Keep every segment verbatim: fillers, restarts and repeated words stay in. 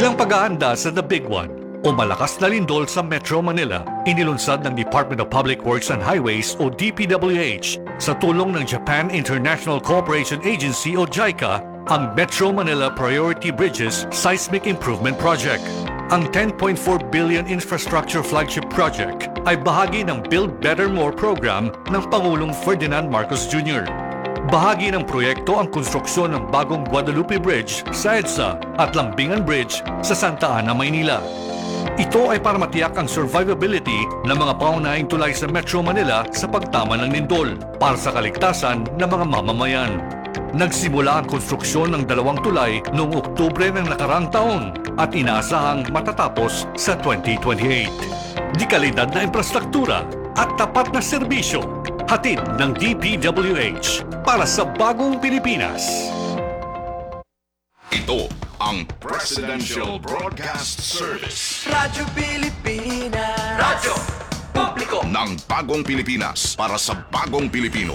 Bilang paghahanda sa The Big One o malakas na lindol sa Metro Manila, inilunsad ng Department of Public Works and Highways o D P W H sa tulong ng Japan International Cooperation Agency o JICA ang Metro Manila Priority Bridges Seismic Improvement Project. Ang ten point four billion infrastructure flagship project ay bahagi ng Build Better More program ng Pangulong Ferdinand Marcos Junior Bahagi ng proyekto ang konstruksyon ng bagong Guadalupe Bridge sa EDSA at Lambingan Bridge sa Santa Ana, Maynila. Ito ay para matiyak ang survivability ng mga paunahing tulay sa Metro Manila sa pagtama ng lindol para sa kaligtasan ng mga mamamayan. Nagsimula ang konstruksyon ng dalawang tulay noong Oktubre ng nakaraang taon at inaasahang matatapos sa twenty twenty-eight. Di kalidad na infrastruktura at tapat na serbisyo, hatid ng D P W H para sa bagong Pilipinas. Ito ang Presidential Broadcast Service Radyo Pilipinas. Radyo Publiko ng Bagong Pilipinas para sa Bagong Pilipino.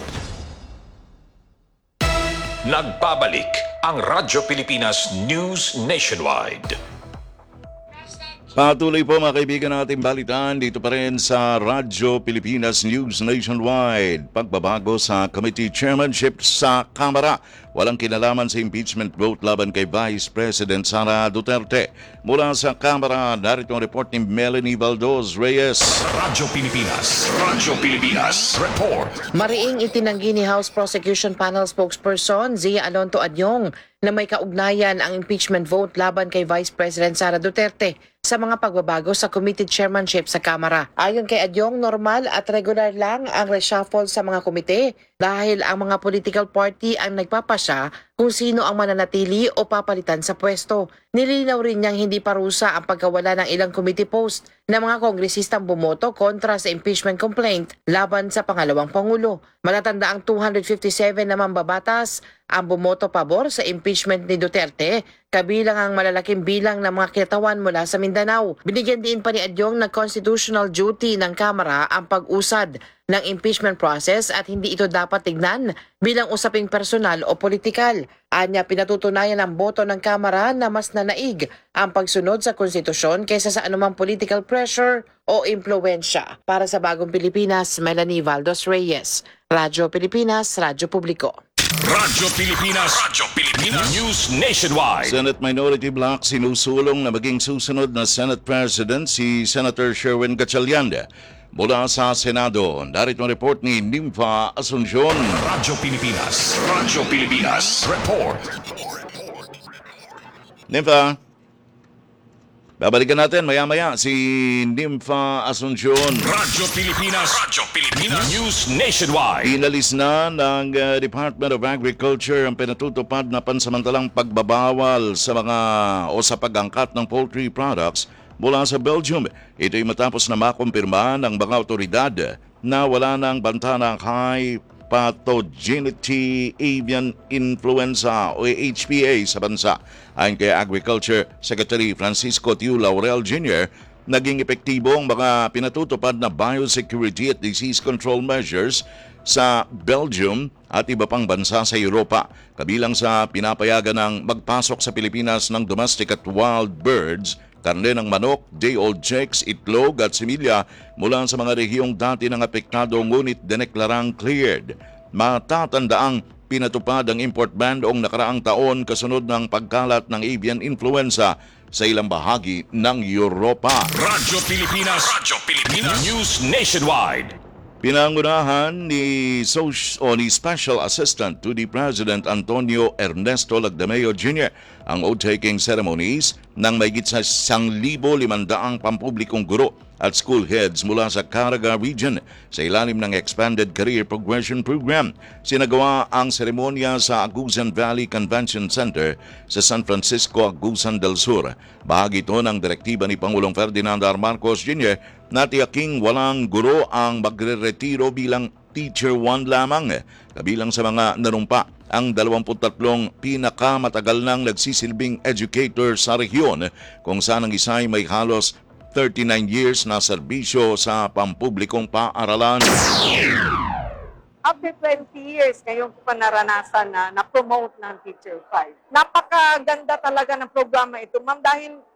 Nagbabalik ang Radyo Pilipinas News Nationwide. Patuloy po mga kaibigan ng ating balitaan dito pa rin sa Radyo Pilipinas News Nationwide. Pagbabago sa committee chairmanship sa Kamara. Walang kinalaman sa impeachment vote laban kay Vice President Sara Duterte. Mula sa Kamara, narito ang report ni Melanie Valdos Reyes. Radyo Pilipinas, Radyo Pilipinas, report. Mariing itinanggi ni House Prosecution Panel spokesperson Zia Alonto Adyong na may kaugnayan ang impeachment vote laban kay Vice President Sara Duterte sa mga pagbabago sa committee chairmanship sa Kamara. Ayon kay Adyong, normal at regular lang ang reshuffle sa mga komite dahil ang mga political party ang nagpapasya kung sino ang mananatili o papalitan sa pwesto. Nilinaw rin niyang hindi parusa ang pagkawala ng ilang committee post na mga kongresistang bumoto kontra sa impeachment complaint laban sa pangalawang Pangulo. Matatanda ang two hundred fifty-seven na mambabatas ang bumoto pabor sa impeachment ni Duterte, kabilang ang malalaking bilang ng mga kinatawan mula sa Mindanao. Binigyan din pa ni Adyong na constitutional duty ng Kamara ang pag-usad ng impeachment process at hindi ito dapat tignan bilang usaping personal o politikal. Anya, pinatutunayan ng boto ng Kamara na mas nanaig ang pagsunod sa konstitusyon kaysa sa anumang political pressure o impluensya. Para sa Bagong Pilipinas, Melanie Valdos Reyes, Radyo Pilipinas, Radyo Publiko. Radyo Pilipinas, Radyo Pilipinas News Nationwide. Senate Minority Bloc sinusulong na maging susunod na Senate President si Senator Sherwin Gatchalian. Mula sa Senado, narito ang report ni Nympha Asuncion. Radyo Pilipinas, Radyo Pilipinas, report. Nympha, babalikan natin maya-maya si Nympha Asuncion. Radyo Pilipinas, Radyo Pilipinas News Nationwide. Inalis na ng uh, Department of Agriculture ang pinatutupad na pansamantalang pagbabawal sa mga o sa pag-angkat ng poultry products mula sa Belgium. Ito'y matapos na makumpirma ng mga otoridad na wala ng banta ng high pathogenity avian influenza o H P A sa bansa. Ayon kay Agriculture Secretary Francisco Tiu Laurel Junior, naging epektibo ang mga pinatutupad na biosecurity at disease control measures sa Belgium at iba pang bansa sa Europa, kabilang sa pinapayagan ng magpasok sa Pilipinas ng domestic at wild birds, karne ng manok, day-old chicks, itlog at similya mula sa mga rehiyong dati ng apektado ngunit deneklarang cleared. Matatandaang pinatupad ang import ban noong nakaraang taon kasunod ng pagkalat ng avian influenza sa ilang bahagi ng Europa. Radyo Pilipinas, Radyo Pilipinas News Nationwide. Pinangunahan ni, Soci- o ni Special Assistant to the President Antonio Ernesto Lagdameo Junior ang oath-taking ceremonies ng mahigit sa one thousand five hundred pampublikong guro at school heads mula sa Caraga Region sa ilalim ng Expanded Career Progression Program. Sinagawa ang seremonya sa Agusan Valley Convention Center sa San Francisco, Agusan del Sur. Bahagi ito ng direktiba ni Pangulong Ferdinand R. Marcos Junior na tiyaking walang guro ang magre-retiro bilang Teacher one lamang. Kabilang sa mga narumpa ang dalawampu't tatlong pinakamatagal nang nagsisilbing educator sa rehiyon, kung saan ang isa ay may halos thirty-nine years na serbisyo sa pampublikong paaralan. After twenty years, ngayon ko pa naranasan na na-promote ng Teacher five. Napakaganda talaga ng programa ito, ma'am, dahil